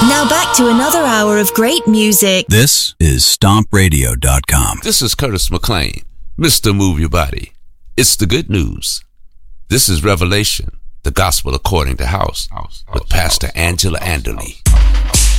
Now back to another hour of great music. This is StompRadio.com. This is Curtis McLean, Mr. Move Your Body. It's the good news. This is Revelation, the gospel according to House, with Pastor Angela Anderley.